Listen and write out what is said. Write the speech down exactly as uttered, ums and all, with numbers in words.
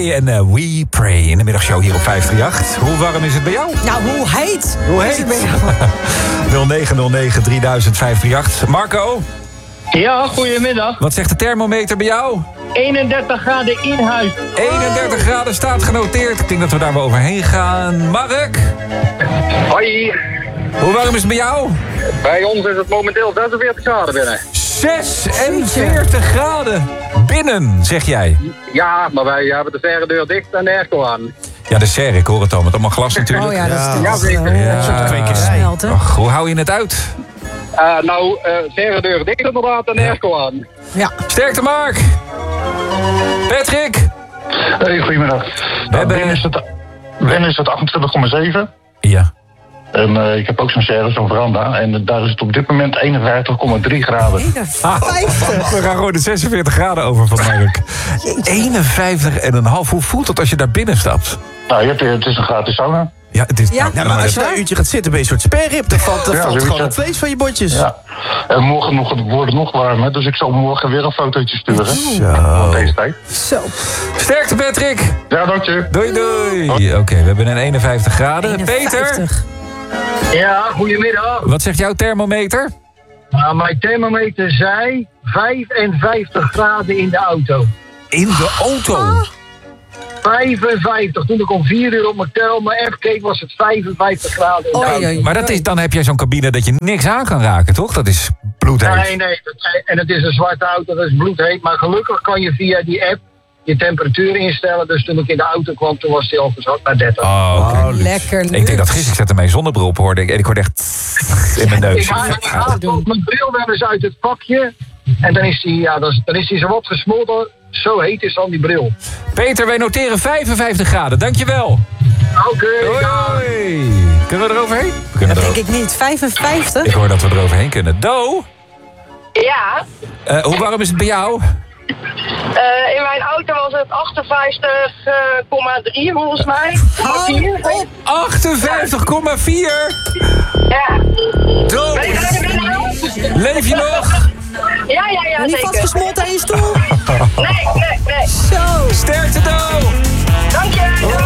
Coldplay en uh, We Pray in de middagshow hier op vijf drie acht. Hoe warm is het bij jou? Nou, hoe heet? Hoe heet? nul negen nul negen drieduizend vijf drie acht. Marco? Ja, goedemiddag. Wat zegt de thermometer bij jou? eenendertig graden in huis. eenendertig graden staat genoteerd. Ik denk dat we daar wel overheen gaan. Mark? Hoi. Hoe warm is het bij jou? Bij ons is het momenteel zesenveertig graden binnen. zesenveertig graden binnen, zeg jij? Ja, maar wij hebben de verre deur dicht en de airco aan. Ja, de serre, ik hoor het al, met allemaal glas natuurlijk. Oh ja, dat is Ja, de zeker. Ja, twee keer smelten. Ach, hoe hou je het uit? Uh, nou, uh, verre deur dicht inderdaad en de airco aan. Ja. Sterkte, Mark! Patrick! Hey, goedemiddag. Nou, hebben- binnen is het, binnen is het achtentwintig komma zeven. Ja. En uh, ik heb ook zo'n serre, zo'n veranda. En uh, daar is het op dit moment eenenvijftig komma drie graden. eenenvijftig. We gaan gewoon de zesenveertig graden over van Mark. eenenvijftig en een half. Hoe voelt het als je daar binnen stapt? Nou, je hebt, het is een gratis sauna. Ja, het is... Ja. nou, Ja, maar als je daar een uurtje gaat zitten, ben je een soort sperrip. Dan valt, dan Ja, valt zoiets, gewoon ja. het vlees van je botjes. Ja. En morgen nog, het wordt nog warmer. Dus ik zal morgen weer een fotootje sturen. Zo. Van deze tijd. Zo. Sterkte, Patrick! Ja, dank je. Doei, doei! Oké, we hebben een eenenvijftig graden. Peter, eenenvijftig. Ja, goedemiddag. wat zegt jouw thermometer? Nou, mijn thermometer zei vijfenvijftig graden in de auto. In de auto. vijfenvijftig. Toen ik om vier uur op mijn tel mijn app keek, was het vijfenvijftig graden in de Oei, auto. oei. Maar dat is, dan heb jij zo'n cabine dat je niks aan kan raken, toch? Dat is bloedheet. Nee, nee. dat- En het is een zwarte auto, dat is bloedheet. Maar gelukkig kan je via die app je temperatuur instellen. Dus toen ik in de auto kwam, toen was die al gezakt naar dertig. Oh, oké. Lekker. Ik denk dat gisteren, ik zette mijn zonnebril op, hoorde ik, en ik hoorde echt in mijn Ik neus. haal ik haal toch mijn bril wel eens uit het pakje. En dan is die, ja, dan is, dan is die zo wat gesmolten. Zo heet is dan die bril. Peter, wij noteren vijfenvijftig graden. Dankjewel. Oké. Hoi, hoi. Kunnen we er overheen? We kunnen Dat er denk ik niet. Ik vijfenvijftig? hoor dat we er overheen kunnen. Do, Ja, eh, hoe warm is het bij jou? eh, in mijn auto was het achtenvijftig komma drie volgens mij. Hou op. achtenvijftig komma vier. Ja. Do, Ben je er binnen? leef je nog? Ja, ja, ja, Niet zeker. vastgesmolten aan je stoel? Nee, nee, nee. Zo. Sterkte, Do. Dank je.